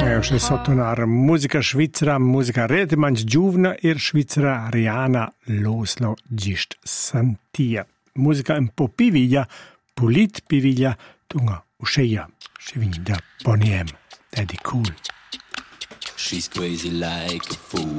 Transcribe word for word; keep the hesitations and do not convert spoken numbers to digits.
E c'è sottonar musica svizzera, musica relativamente giovane e svizzera Ariana Loslo gist sentia. Musica un po' piviglia, pulit piviglia, tunga usceia, scivinda Bonnie M. Daddy cool. She's crazy like a fool.